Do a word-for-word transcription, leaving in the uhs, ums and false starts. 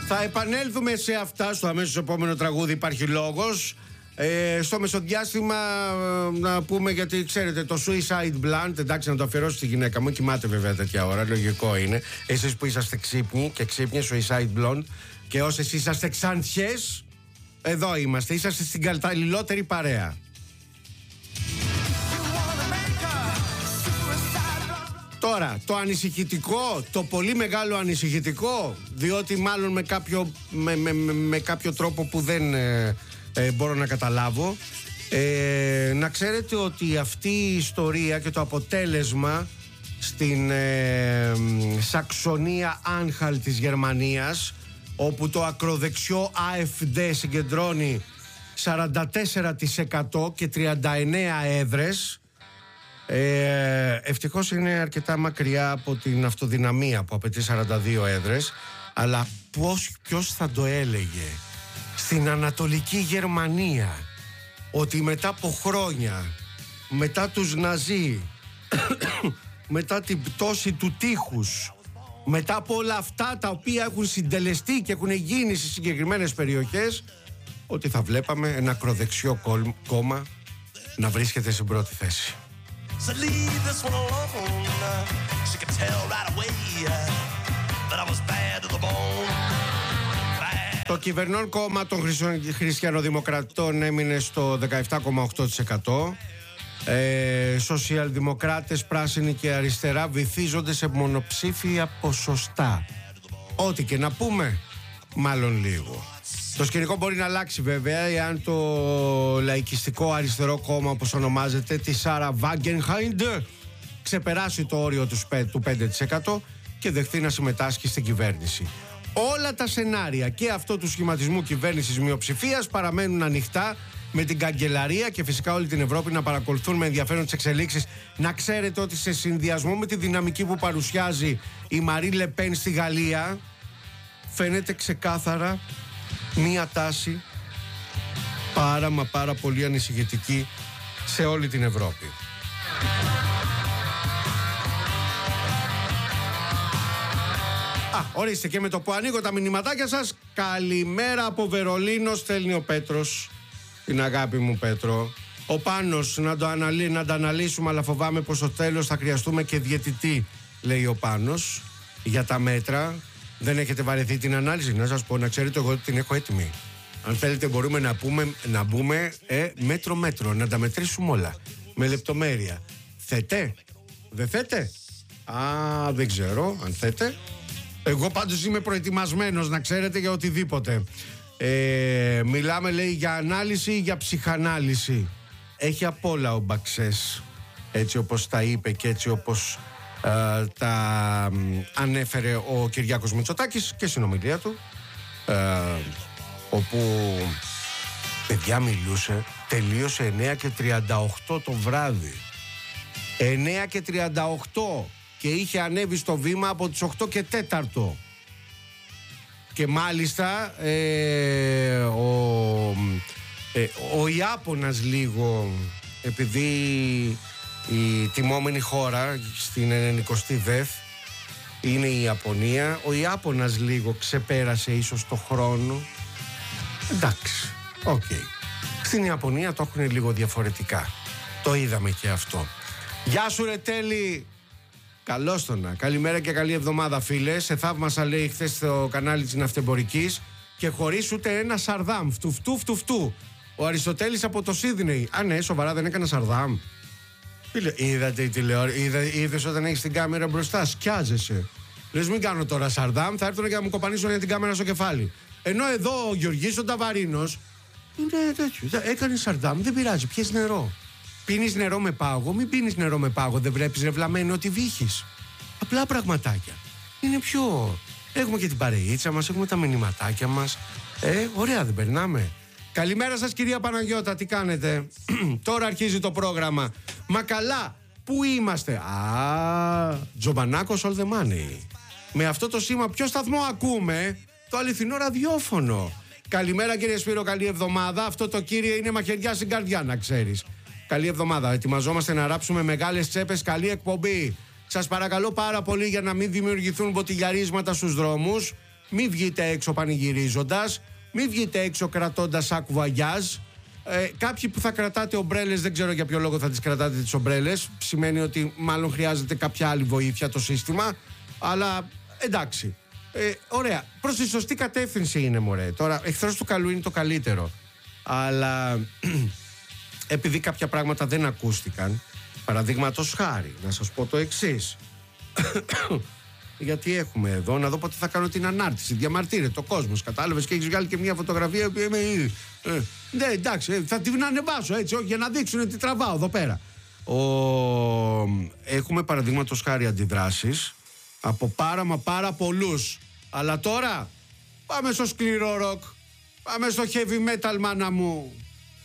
Θα επανέλθουμε σε αυτά στο αμέσως επόμενο τραγούδι. Υπάρχει λόγος. Ε, στο μεσοδιάστημα ε, να πούμε, γιατί ξέρετε το Suicide Blunt, εντάξει, να το αφιερώσω στη γυναίκα μου, κοιμάται βέβαια τέτοια ώρα, λογικό είναι. Εσείς που είσαστε ξύπνοι και ξύπνιες, Suicide Blunt, και όσες είσαστε ξαντιές, εδώ είμαστε, είσαστε στην καταλληλότερη παρέα. Τώρα, το ανησυχητικό, το πολύ μεγάλο ανησυχητικό, διότι μάλλον με κάποιο, με, με, με, με κάποιο τρόπο που δεν ε, ε, μπορώ να καταλάβω, ε, να ξέρετε ότι αυτή η ιστορία και το αποτέλεσμα στην ε, Σαξονία Άνχαλ της Γερμανίας, όπου το ακροδεξιό AfD συγκεντρώνει σαράντα τέσσερα τοις εκατό και τριάντα εννέα έδρες. Ε, ευτυχώς είναι αρκετά μακριά από την αυτοδυναμία που απαιτεί σαράντα δύο έδρες. Αλλά πώς, ποιος θα το έλεγε στην Ανατολική Γερμανία ότι μετά από χρόνια, μετά τους Ναζί, μετά την πτώση του τείχους, μετά από όλα αυτά τα οποία έχουν συντελεστεί και έχουν γίνει στις συγκεκριμένες περιοχές, ότι θα βλέπαμε ένα ακροδεξιό κόμμα να βρίσκεται στην πρώτη θέση. So leave this one alone. She could tell right away that I was bad to the bone. Το κυβερνών κόμμα των χριστιανοδημοκρατών έμεινε στο δεκαεπτά κόμμα οκτώ τοις εκατό. Ε, σοσιαλδημοκράτες, πράσινοι και αριστερά βυθίζονται σε μονοψήφια ποσοστά. Ό,τι και να πούμε, μάλλον λίγο. Το σκηνικό μπορεί να αλλάξει βέβαια εάν το λαϊκιστικό αριστερό κόμμα, όπως ονομάζεται, τη Σάρα Βάγκενχάιντ, ξεπεράσει το όριο του πέντε τοις εκατό και δεχθεί να συμμετάσχει στην κυβέρνηση. Όλα τα σενάρια και αυτό του σχηματισμού κυβέρνησης μειοψηφίας παραμένουν ανοιχτά, με την καγκελαρία και φυσικά όλη την Ευρώπη να παρακολουθούν με ενδιαφέρον τις εξελίξεις. Να ξέρετε ότι σε συνδυασμό με τη δυναμική που παρουσιάζει η Μαρί Λεπέν στη Γαλλία, φαίνεται ξεκάθαρα μία τάση πάρα μα πάρα πολύ ανησυχητική σε όλη την Ευρώπη. Α, ορίστε, και με το που ανοίγω τα μηνυματάκια σας, καλημέρα από Βερολίνο, στέλνει ο Πέτρος, την αγάπη μου Πέτρο. Ο Πάνος, να το αναλύ, να τα αναλύσουμε, αλλά φοβάμαι πως στο τέλος θα χρειαστούμε και διαιτητή, λέει ο Πάνος, για τα μέτρα. Δεν έχετε βαρεθεί την ανάλυση? Να σας πω, να ξέρετε, εγώ την έχω έτοιμη. Αν θέλετε μπορούμε να, πούμε, να μπούμε ε, μέτρο μέτρο, να τα μετρήσουμε όλα με λεπτομέρεια. Θέτε? Δεν θέτε? Α, δεν ξέρω αν θέτε. Εγώ πάντως είμαι προετοιμασμένος, να ξέρετε, για οτιδήποτε. ε, Μιλάμε, λέει, για ανάλυση ή για ψυχανάλυση? Έχει απ' όλα ο Μπαξές, έτσι όπως τα είπε και έτσι όπως Uh, τα um, ανέφερε ο Κυριάκος Μητσοτάκης και στην ομιλία του, uh, όπου, παιδιά, μιλούσε, τελείωσε εννέα και τριάντα οκτώ το βράδυ, εννέα και τριάντα οκτώ, και είχε ανέβει στο βήμα από τις οκτώ και τέταρτο. Και μάλιστα ε, ο, ε, ο Ιάπωνας λίγο, επειδή η τιμόμενη χώρα στην ενενηκοστή ΔΕΘ είναι η Ιαπωνία, ο Ιάπωνας λίγο ξεπέρασε ίσως το χρόνο. Εντάξει, οκ. Okay. Στην Ιαπωνία το έχουν λίγο διαφορετικά. Το είδαμε και αυτό. Γεια σου ρε Τέλη. Καλώς το να. Καλημέρα και καλή εβδομάδα, φίλε. Σε θαύμασα, λέει, χθες στο κανάλι της Ναυτεμπορικής και χωρίς ούτε ένα σαρδάμ. Φτουφτού φτουφτού. Ο Αριστοτέλης από το Σίδνεϊ. Α, ναι, σοβαρά, δεν έκανα σαρδάμ? Είδατε η τηλεόραση? Είδα, είδες όταν έχεις την κάμερα μπροστά, σκιάζεσαι. Λες, μην κάνω τώρα σαρδάμ, θα έρθουν και να μου κοπανίσουν για την κάμερα στο κεφάλι. Ενώ εδώ ο Γεωργής ο Ταβαρίνος είναι τέτοιο. Έκανε σαρδάμ, δεν πειράζει, πιες νερό. Πίνεις νερό με πάγο, μην πίνεις νερό με πάγο. Δεν βλέπεις, ρε βλαμμένο, ότι βύχεις? Απλά πραγματάκια. Είναι πιο. Έχουμε και την παρεΐτσα μας, έχουμε τα μηνυματάκια μας. Ε, ωραία, δεν περνάμε? Καλημέρα σας, κυρία Παναγιώτα, τι κάνετε? Τώρα αρχίζει το πρόγραμμα. Μα καλά, πού είμαστε? Α, Τζομπανάκος all the money. Με αυτό το σήμα ποιο σταθμό ακούμε? Το αληθινό ραδιόφωνο. Καλημέρα, κύριε Σπύρο, καλή εβδομάδα. Αυτό το κύριε είναι μαχαιριά στην καρδιά, να ξέρεις. Καλή εβδομάδα. Ετοιμαζόμαστε να ράψουμε μεγάλες τσέπες. Καλή εκπομπή. Σας παρακαλώ πάρα πολύ, για να μην δημιουργηθούν μποτιλιαρίσματα στους δρόμους, Μην βγείτε έξω πανηγυρίζοντας, μην βγείτε έξω κρατώντας ακουβαγιάζ. Ε, κάποιοι που θα κρατάτε ομπρέλες, δεν ξέρω για ποιο λόγο θα τις κρατάτε τις ομπρέλες. Σημαίνει ότι μάλλον χρειάζεται κάποια άλλη βοήθεια το σύστημα. Αλλά εντάξει. Ε, ωραία. Προς τη σωστή κατεύθυνση είναι, μωρέ. Τώρα, εχθρός του καλού είναι το καλύτερο. Αλλά επειδή κάποια πράγματα δεν ακούστηκαν, παραδείγματος χάρη, να σας πω το εξής. Γιατί έχουμε εδώ, να δω πότε θα κάνω την ανάρτηση. Διαμαρτύρεται ο κόσμος, κατάλαβες, και έχεις βγάλει και μια φωτογραφία που είμαι. Ε, ναι, εντάξει, θα την ανεβάσω έτσι, όχι, για να δείξουν τι τραβάω εδώ πέρα. Ο... Έχουμε παραδείγματος χάρη αντιδράσεις από πάρα μα πάρα πολλούς. Αλλά τώρα πάμε στο σκληρό ροκ. Πάμε στο heavy metal, μάνα μου.